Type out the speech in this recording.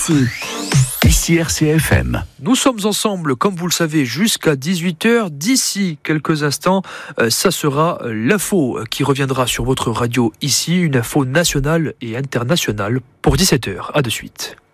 feu. Ici RCFM. Nous sommes ensemble, comme vous le savez, jusqu'à 18h. D'ici quelques instants, ça sera l'info qui reviendra sur votre radio ici, une info nationale et internationale pour 17h. À de suite.